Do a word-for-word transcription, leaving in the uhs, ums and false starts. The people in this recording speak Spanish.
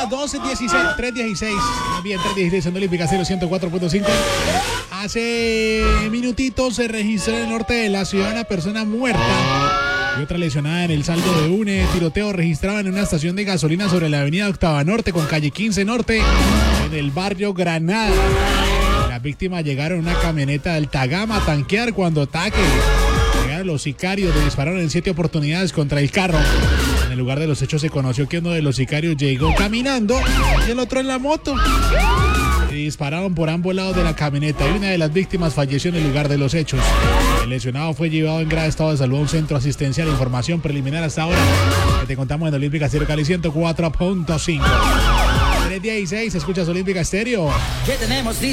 las doce dieciséis, tres dieciséis. Bien, tres dieciséis en Olímpica cero ciento cuatro punto cinco. Hace minutitos se registró en el norte de la ciudad una persona muerta y otra lesionada en el saldo de un eh, tiroteo registrado en una estación de gasolina sobre la avenida Octava Norte con calle quince Norte en el barrio Granada. Las víctimas llegaron en una camioneta de alta gama a tanquear cuando ataque. Llegaron los sicarios, le dispararon en siete oportunidades contra el carro. En el lugar de los hechos se conoció que uno de los sicarios llegó caminando y el otro en la moto. Y dispararon por ambos lados de la camioneta y una de las víctimas falleció en el lugar de los hechos. El lesionado fue llevado en grave estado de salud a un centro asistencial. Información preliminar hasta ahora que te contamos en Olímpica Estéreo Cali ciento cuatro punto cinco. tres dieciséis, escuchas Olímpica Estéreo. ¿Qué tenemos?